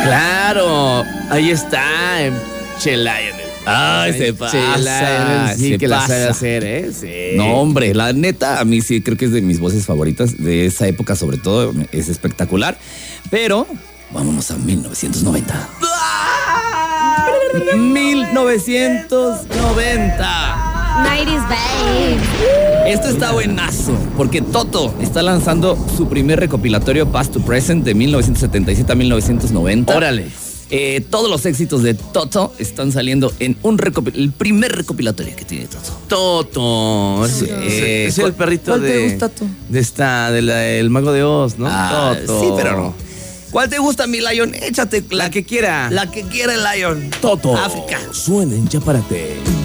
Claro, ahí está, Che Lionel. Ay, se pasa. Sí, se que la pasa. sabe hacer, ¿eh? Sí. No, hombre, la neta, a mí sí creo que es de mis voces favoritas de esa época, sobre todo, es espectacular. Pero vámonos a 1990. 1990. 90s babe. Esto está buenazo, porque Toto está lanzando su primer recopilatorio Past to Present de 1977 a 1990. Órale. Todos los éxitos de Toto están saliendo en el primer recopilatorio que tiene Toto. Toto. Sí. Es el perrito ¿Cuál de. te gusta, Toto? De el Mago de Oz, ¿no? Toto. Sí, pero no. ¿Cuál te gusta, mi Lion? Échate La que quiera. La que quiera el Lion. Toto. África. Suena en Chaparate.